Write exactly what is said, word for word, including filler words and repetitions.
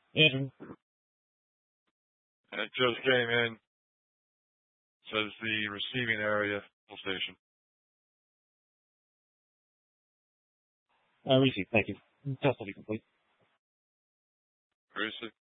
Andrew. It just came in. Says the receiving area full station. Uh, receive, thank you. Test will be complete. Receive.